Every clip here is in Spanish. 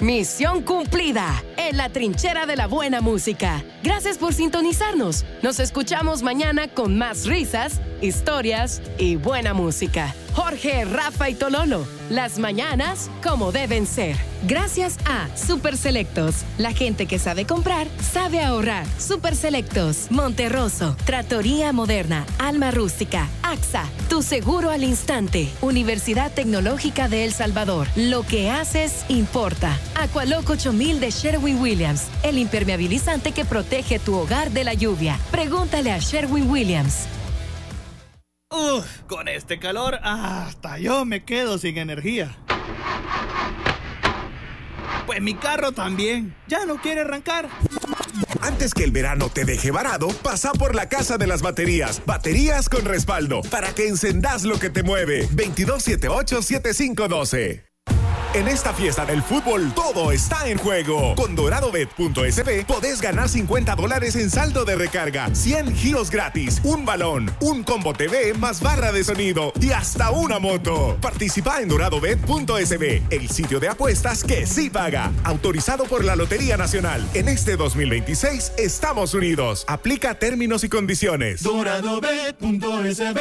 Misión cumplida en la trinchera de la buena música. Gracias por sintonizarnos. Nos escuchamos mañana con más risas, historias y buena música. Jorge, Rafa y Tololo. Las mañanas como deben ser. Gracias a Super Selectos. La gente que sabe comprar, sabe ahorrar. Super Selectos. Monterroso. Tratoría Moderna. Alma Rústica. AXA. Tu seguro al instante. Universidad Tecnológica de El Salvador. Lo que haces importa. Aqualoc 8000 de Sherwin-Williams. El impermeabilizante que protege tu hogar de la lluvia. Pregúntale a Sherwin-Williams. Con este calor, hasta yo me quedo sin energía. Pues mi carro también, ya no quiere arrancar. Antes que el verano te deje varado, pasa por la Casa de las Baterías. Baterías con respaldo, para que encendas lo que te mueve. 2278-7512. En esta fiesta del fútbol, todo está en juego. Con doradobet.sb podés ganar $50 en saldo de recarga, 100 giros gratis, un balón, un combo TV más barra de sonido y hasta una moto. Participa en doradobet.sb, el sitio de apuestas que sí paga. Autorizado por la Lotería Nacional. En este 2026 estamos unidos. Aplica términos y condiciones. doradobet.sb.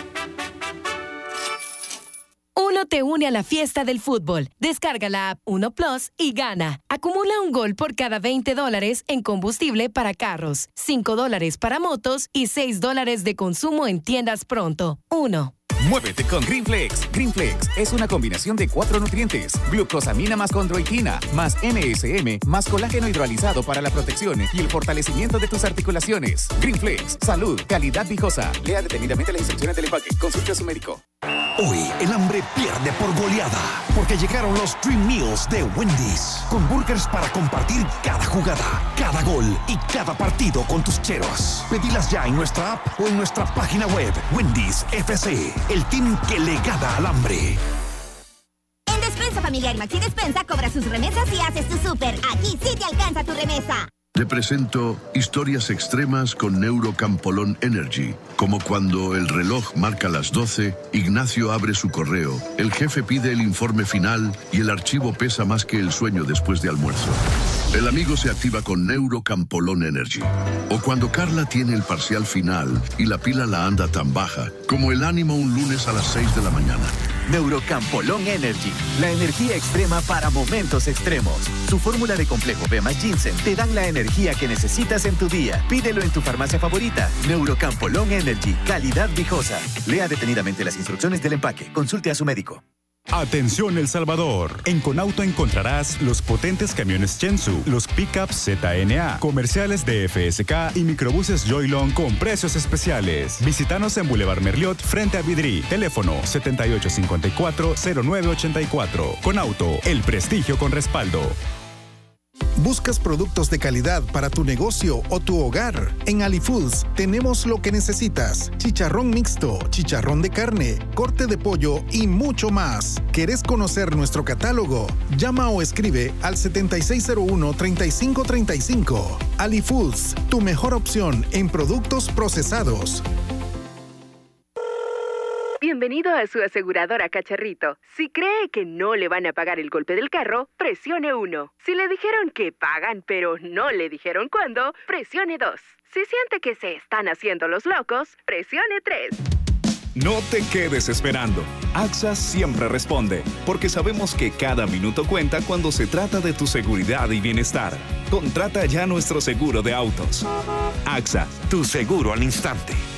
Uno te une a la fiesta del fútbol. Descarga la app Uno Plus y gana. Acumula un gol por cada $20 en combustible para carros, $5 para motos y $6 de consumo en tiendas pronto. Uno. Muévete con Greenflex. Greenflex es una combinación de 4 nutrientes: glucosamina más condroitina, más NSM, más colágeno hidrolizado para la protección y el fortalecimiento de tus articulaciones. Greenflex, salud, calidad viejosa. Lea detenidamente las instrucciones del empaque. Consulte a su médico. Hoy el hambre pierde por goleada, porque llegaron los Dream Meals de Wendy's, con burgers para compartir cada jugada, cada gol y cada partido con tus cheros. Pedilas ya en nuestra app o en nuestra página web. Wendy's FC, el team que le gana al hambre. En Despensa Familiar Maxi Despensa cobra sus remesas y haces tu súper. Aquí sí te alcanza tu remesa. Le presento historias extremas con Neurocampolón Energy. Como cuando el reloj marca las 12, Ignacio abre su correo, el jefe pide el informe final y el archivo pesa más que el sueño después de almuerzo. El amigo se activa con Neurocampolón Energy. O cuando Carla tiene el parcial final y la pila la anda tan baja, como el ánimo un lunes a las 6 de la mañana. Neurocampolón Energy, la energía extrema para momentos extremos. Su fórmula de complejo B más ginseng te dan la energía que necesitas en tu día. Pídelo en tu farmacia favorita. Neurocampolón Energy, calidad viejosa. Lea detenidamente las instrucciones del empaque. Consulte a su médico. Atención El Salvador. En Conauto encontrarás los potentes camiones Chensu, los pickups ZNA, comerciales de FSK y microbuses Joylon con precios especiales. Visítanos en Boulevard Merliot frente a Vidri. Teléfono 7854-0984. Conauto, el prestigio con respaldo. ¿Buscas productos de calidad para tu negocio o tu hogar? En AliFoods tenemos lo que necesitas: chicharrón mixto, chicharrón de carne, corte de pollo y mucho más. ¿Querés conocer nuestro catálogo? Llama o escribe al 7601-3535. AliFoods, tu mejor opción en productos procesados. Bienvenido a su aseguradora Cacharrito. Si cree que no le van a pagar el golpe del carro, presione 1. Si le dijeron que pagan pero no le dijeron cuándo, presione 2. Si siente que se están haciendo los locos, presione 3. No te quedes esperando. AXA siempre responde, porque sabemos que cada minuto cuenta cuando se trata de tu seguridad y bienestar. Contrata ya nuestro seguro de autos. AXA, tu seguro al instante.